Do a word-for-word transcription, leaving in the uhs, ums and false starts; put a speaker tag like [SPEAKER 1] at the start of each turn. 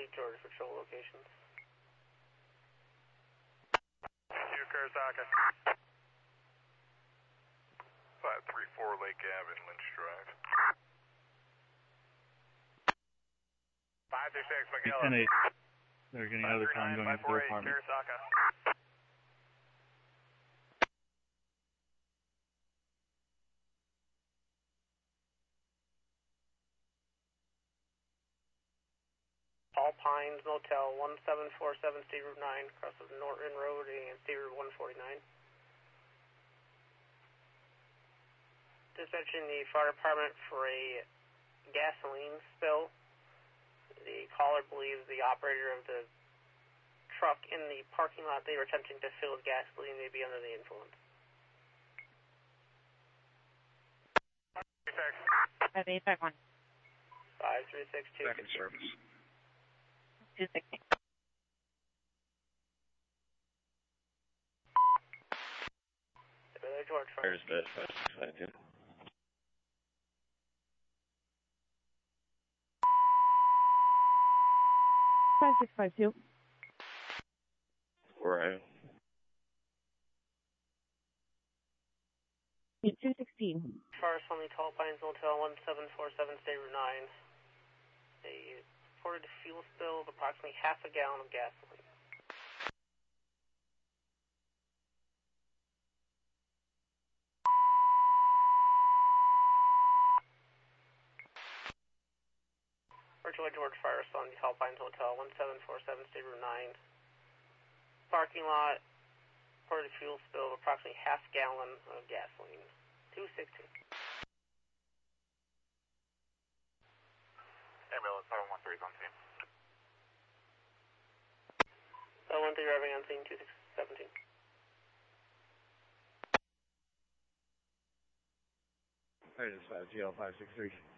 [SPEAKER 1] Lake George patrol locations.
[SPEAKER 2] two Karazaka. five three four Lake Ave and Lynch Drive. five three six McGill.
[SPEAKER 3] ten eight. They're getting out of the town going into their apartment.
[SPEAKER 2] Karazaka.
[SPEAKER 1] All Pines Motel one seven four seven State Route nine, across of Norton Road and State Route one forty-nine. Dispatching the fire department for a gasoline spill. The caller believes the operator of the truck in the parking lot they were attempting to fill with gasoline may be under the influence.
[SPEAKER 4] five eight five one.
[SPEAKER 1] five three six two.
[SPEAKER 2] Second service.
[SPEAKER 4] two sixteen.
[SPEAKER 1] Billy George Fire.
[SPEAKER 5] There's bed five six five two.
[SPEAKER 4] five six five two.
[SPEAKER 5] Right.
[SPEAKER 4] two sixteen.
[SPEAKER 1] Fire from the Tall Pines Motel one seven four seven State Route nine. They reported a fuel spill of approximately half a gallon of gasoline. Virtual George Fire from the Tall Pines Hotel one seven four seven State Route nine. Parking lot reported a fuel spill of approximately half gallon of gasoline. two sixteen.
[SPEAKER 2] Ambulance seven one three is on scene.
[SPEAKER 1] seven one three arriving on scene two six seventeen.
[SPEAKER 3] Fire dispatch, G L five six three.